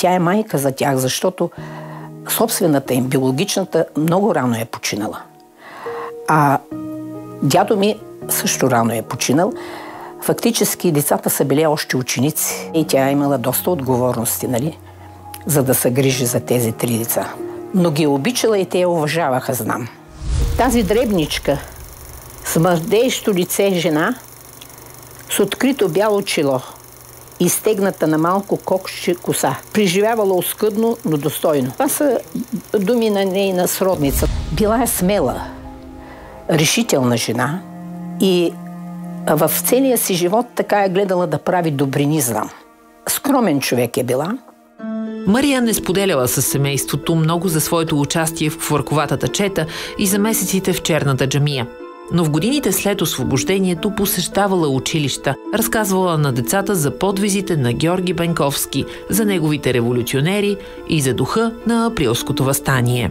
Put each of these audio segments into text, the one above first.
Тя е майка за тях, защото собствената им, биологичната, много рано е починала. А дядо ми също рано е починал. Фактически децата са били още ученици и тя е имала доста отговорности, нали, за да се грижи за тези 3 деца. Но ги обичала и те я уважаваха, знам. Тази дребничка, смърдеещо лице жена, с открито бяло чело, изтегната на малко кокше коса. Преживявала оскъдно, но достойно. Това са думи на нейна сродница. Била е смела, решителна жена и в целия си живот така е гледала да прави добрини, знам. Скромен човек е била. Мария не споделяла със семейството много за своето участие в хвърковатата чета и за месеците в черната джамия. Но в годините след освобождението посещавала училища, разказвала на децата за подвизите на Георги Бенковски, за неговите революционери и за духа на априлското въстание.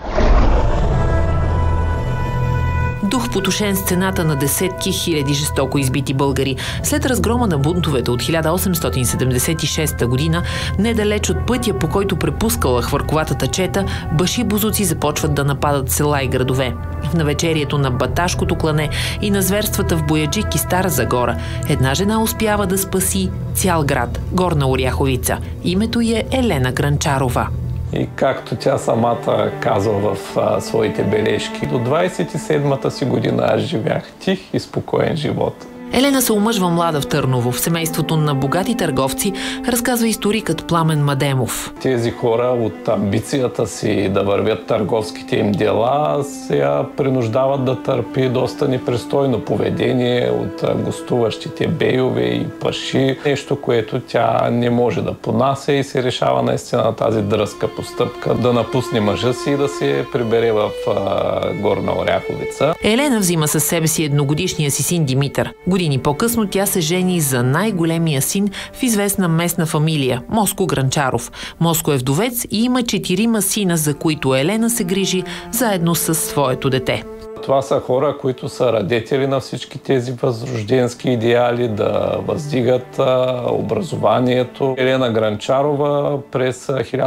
Дух потушен с цената на десетки хиляди жестоко избити българи. След разгрома на бунтовете от 1876 година, недалеч от пътя, по който препускала хвърковатата чета, башибозуци започват да нападат села и градове. В навечерието на Баташкото клане и на зверствата в Бояджик и Стара Загора, една жена успява да спаси цял град – Горна Оряховица. Името й е Елена Гранчарова. И както тя самата казва в своите бележки, до 27-та си година аз живях тих и спокоен живот. Елена се омъжва млада в Търново, в семейството на богати търговци, разказва историкът Пламен Мадемов. Тези хора от амбицията си да вървят търговските им дела се я принуждават да търпи доста непристойно поведение от гостуващите бейове и паши. Нещо, което тя не може да понася и се решава наистина тази дръзка постъпка да напусне мъжа си и да се прибере в Горна Оряховица. Елена взима със себе си едногодишния си син Димитър. Години по-късно тя се жени за най-големия син в известна местна фамилия – Моско Гранчаров. Моско е вдовец и има 4 сина, за които Елена се грижи заедно с своето дете. Това са хора, които са радетели на всички тези възрожденски идеали, да въздигат образованието. Елена Гранчарова през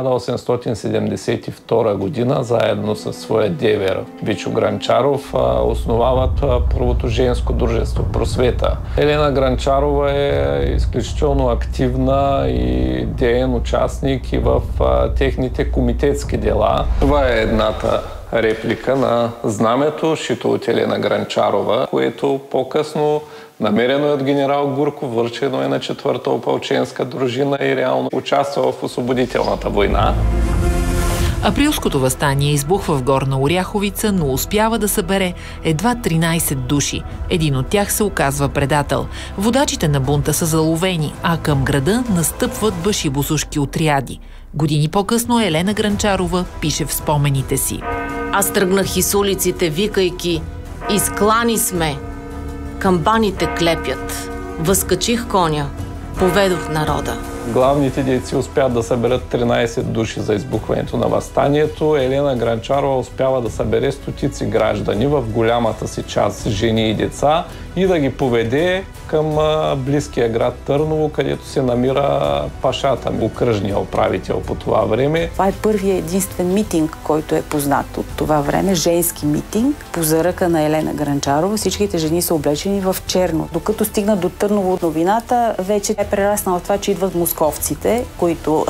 1872 година, заедно с своя девер Вичо Гранчаров, основават първото женско дружество Просвета. Елена Гранчарова е изключително активна и деен участник и в техните комитетски дела. Това е едната реплика на знамето, шито от Елена Гранчарова, което по-късно намерено е от генерал Гурков, връчено е на 4-та опълченска дружина и реално участва в освободителната война. Априлското въстание избухва в Горна Оряховица, но успява да събере едва 13 души. Един от тях се оказва предател. Водачите на бунта са заловени, а към града настъпват башибозушки отряди. Години по-късно Елена Гранчарова пише в спомените си. Аз тръгнах из улиците, викайки: изклани сме! Камбаните клепят. Възкачих коня, поведох народа. Главните дейци успяват да съберат 13 души за избухването на въстанието. Елена Гранчарова успява да събере стотици граждани, в голямата си част жени и деца, и да ги поведе към близкия град Търново, където се намира пашата, окръжния управител по това време. Това е първият единствен митинг, който е познат от това време, женски митинг, по заръка на Елена Гранчарова. Всичките жени са облечени в черно. Докато стигнат до Търново новината, вече е прераснала това, че идват московците, които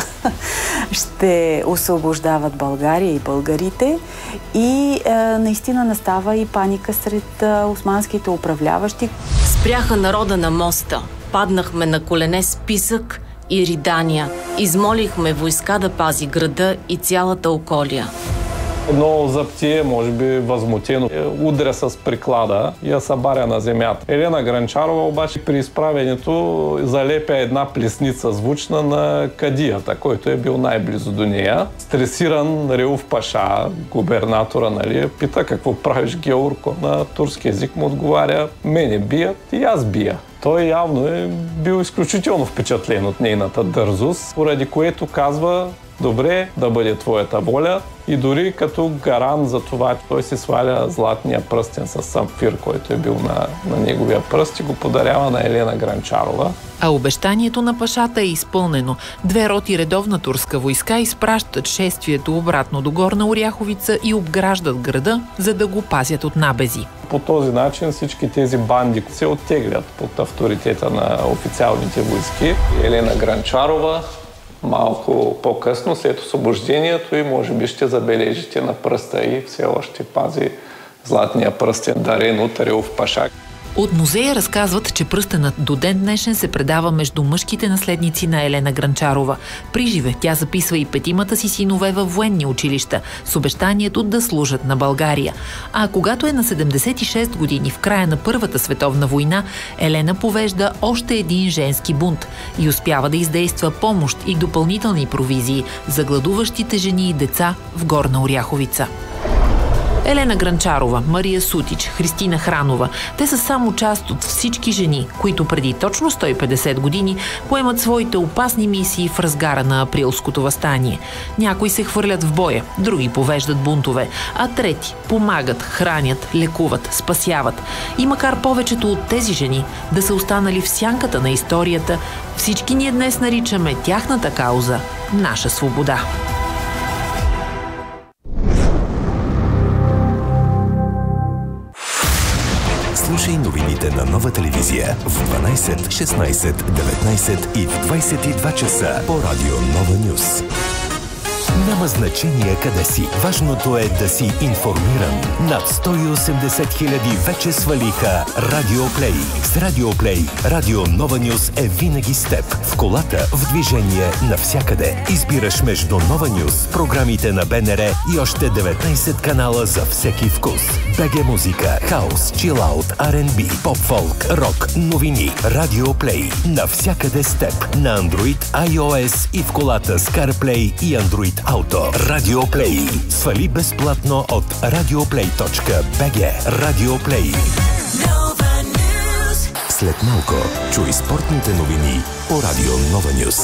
ще освобождават България и българите. И наистина настава и паника сред османските управляващи. Спряха народа на моста. Паднахме на колене с писък и ридания. Измолихме войска да пази града и цялата околия. Едно заптие, може би възмутено, удря с приклада и я събаря на земята. Елена Гранчарова обаче при изправенето залепя една плесница звучна на кадията, който е бил най-близо до нея. Стресиран Реуф паша, губернатора, нали, пита: какво правиш, Георко? На турски език му отговаря: мене бият и аз бия. Той явно е бил изключително впечатлен от нейната дързост, поради което казва: добре, да бъде твоята воля. И дори като гарант за това, той си сваля златния пръстен с самфир, който е бил на неговия пръст, и го подарява на Елена Гранчарова. А обещанието на пашата е изпълнено. 2 роти редовна турска войска изпращат шествието обратно до Горна Оряховица и обграждат града, за да го пазят от набези. По този начин всички тези банди се оттеглят под авторитета на официалните войски. Елена Гранчарова малко по-късно, след освобождението, и може би ще забележите на пръста и все още пази златния пръстен, дарен от Рилф паша. От музея разказват, че пръстенът до ден днешен се предава между мъжките наследници на Елена Гранчарова. Приживе тя записва и 5-мата си синове във военни училища с обещанието да служат на България. А когато е на 76 години, в края на Първата световна война, Елена повежда още един женски бунт и успява да издейства помощ и допълнителни провизии за гладуващите жени и деца в Горна Оряховица. Елена Гранчарова, Мария Сутич, Христина Хранова – те са само част от всички жени, които преди точно 150 години поемат своите опасни мисии в разгара на априлското въстание. Някои се хвърлят в боя, други повеждат бунтове, а трети помагат, хранят, лекуват, спасяват. И макар повечето от тези жени да са останали в сянката на историята, всички ние днес наричаме тяхната кауза наша свобода. Слушай новините на Нова телевизия в 12, 16, 19 и в 22 часа по радио Нова Нюс. Няма значение къде си. Важното е да си информиран. Над 180 хиляди вече свалиха Радиоплей. С Радиоплей Радио Нова Нюс е винаги с теб. В колата, в движение, навсякъде. Избираш между Нова Нюс, програмите на БНР и още 19 канала за всеки вкус. БГ музика, хаус, чилаут, R&B, поп-фолк, рок, новини. Радиоплей. Навсякъде с теб. На Android, iOS и в колата с CarPlay и Android Auto. Радиоплей. Свали безплатно от radioplay.bg. Радиоплей. След малко чуй спортните новини по Радио Нова Нюс.